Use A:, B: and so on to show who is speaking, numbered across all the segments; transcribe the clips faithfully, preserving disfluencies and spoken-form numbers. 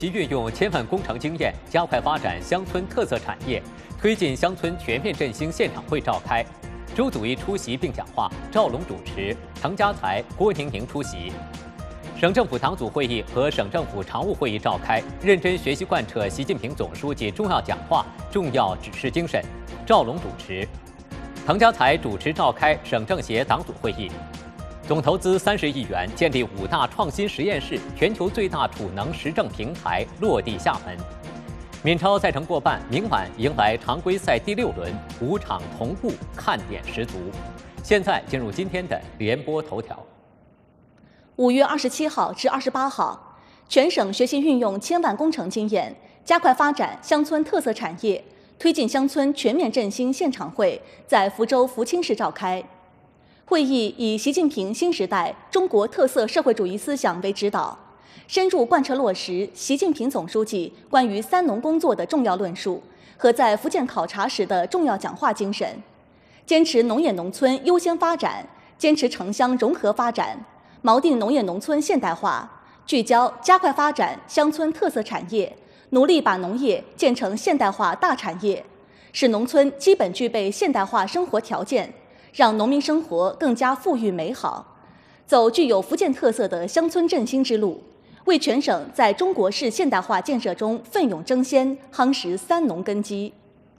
A: 其运用千万工程经验，加快发展乡村特色产业，推进乡村全面振兴现场会召开。周祖义出席并讲话，赵龙主持，滕家才、郭宁宁出席。省政府党组会议和省政府常务会议召开，认真学习贯彻习近平总书记重要讲话、重要指示精神。赵龙主持，滕家才主持召开省政协党组会议。总投资三十亿元建立五大创新实验室，全球最大储能实证平台落地厦门。闽超赛程过半，明晚迎来常规赛第六轮，五场同步，看点十足。现在进入今天的联播头条。
B: 五月二十七号至二十八号，全省学习运用千万工程经验，加快发展乡村特色产业，推进乡村全面振兴现场会在福州福清市召开。会议以习近平新时代中国特色社会主义思想为指导，深入贯彻落实习近平总书记关于三农工作的重要论述和在福建考察时的重要讲话精神，坚持农业农村优先发展，坚持城乡融合发展，锚定农业农村现代化，聚焦加快发展乡村特色产业，努力把农业建成现代化大产业，使农村基本具备现代化生活条件，让农民生活更加富裕美好，走具有福建特色的乡村振兴之路，为全省在中国式现代化建设中奋勇争先，夯实三农根基。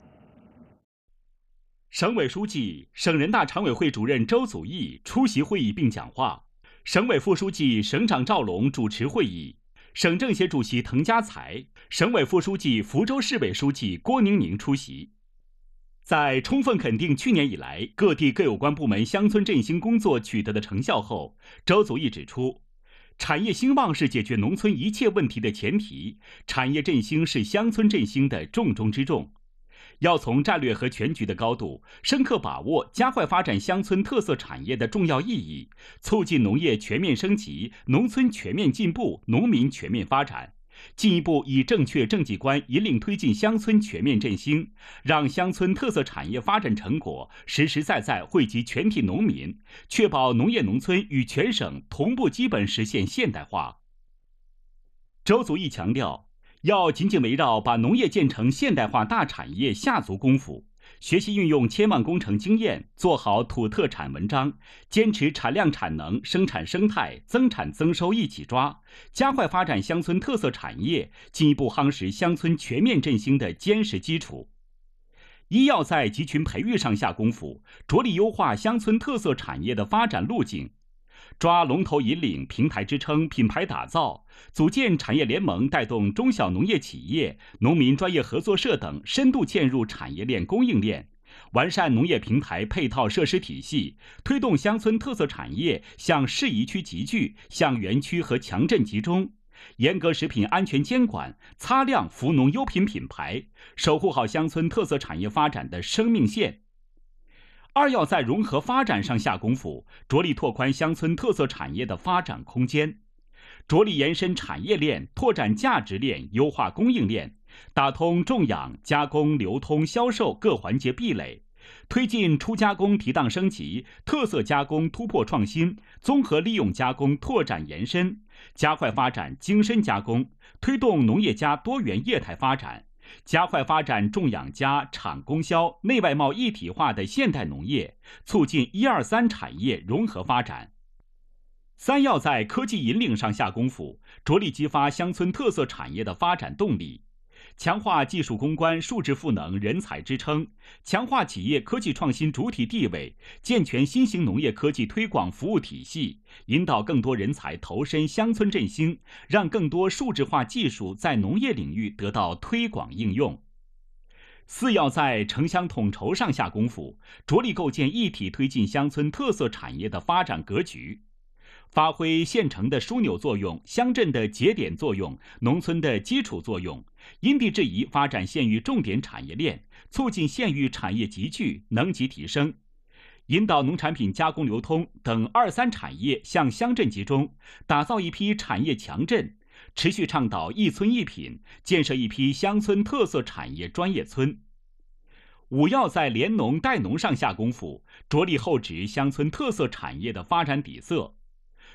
C: 省委书记、省人大常委会主任周祖义出席会议并讲话，省委副书记、省长赵龙主持会议，省政协主席滕家才、省委副书记、福州市委书记郭宁宁出席。在充分肯定去年以来各地各有关部门乡村振兴工作取得的成效后，周祖义指出，产业兴旺是解决农村一切问题的前提，产业振兴是乡村振兴的重中之重。要从战略和全局的高度，深刻把握加快发展乡村特色产业的重要意义，促进农业全面升级、农村全面进步、农民全面发展。进一步以正确政绩观引领推进乡村全面振兴，让乡村特色产业发展成果实实在在惠及全体农民，确保农业农村与全省同步基本实现现代化。周祖义强调，要紧紧围绕把农业建成现代化大产业下足功夫，学习运用千万工程经验，做好土特产文章，坚持产量产能、生产生态、增产增收一起抓，加快发展乡村特色产业，进一步夯实乡村全面振兴的坚实基础。一要在集群培育上下功夫，着力优化乡村特色产业的发展路径，抓龙头引领、平台支撑、品牌打造，组建产业联盟，带动中小农业企业、农民专业合作社等深度嵌入产业链供应链，完善农业平台配套设施体系，推动乡村特色产业向适宜区集聚、向园区和强镇集中，严格食品安全监管，擦亮福农优品品牌，守护好乡村特色产业发展的生命线。二要在融合发展上下功夫，着力拓宽乡村特色产业的发展空间，着力延伸产业链，拓展价值链，优化供应链，打通种养、加工、流通、销售各环节壁垒，推进初加工提档升级、特色加工突破创新、综合利用加工拓展延伸，加快发展精深加工，推动农业加多元业态发展，加快发展种养加产供销内外贸一体化的现代农业，促进一二三产业融合发展。三要在科技引领上下功夫，着力激发乡村特色产业的发展动力，强化技术攻关、数字赋能人才支撑，强化企业科技创新主体地位，健全新型农业科技推广服务体系，引导更多人才投身乡村振兴，让更多数字化技术在农业领域得到推广应用。四要在城乡统筹上下功夫，着力构建一体推进乡村特色产业的发展格局，发挥县城的枢纽作用、乡镇的节点作用、农村的基础作用，因地制宜发展县域重点产业链，促进县域产业集聚、能级提升，引导农产品加工流通等二三产业向乡镇集中，打造一批产业强镇，持续倡导一村一品，建设一批乡村特色产业专业村。五要在联农带农上下功夫，着力厚植乡村特色产业的发展底色，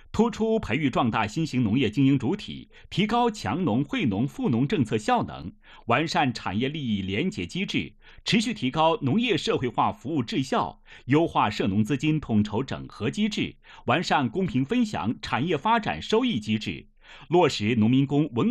C: 突出培育壮大新型农业经营主体，提高强农惠农富农政策效能，完善产业利益联结机制，持续提高农业社会化服务质效，优化涉农资金统筹整合机制，完善公平分享产业发展收益机制，落实农民工文